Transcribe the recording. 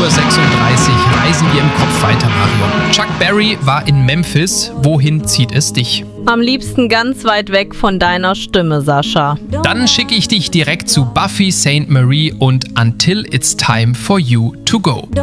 reisen wir im Kopf weiter, Marion. Chuck Berry war in Memphis. Wohin zieht es dich? Am liebsten ganz weit weg von deiner Stimme, Sascha. Dann schicke ich dich direkt zu Buffy St. Marie und Until It's Time for You to Go.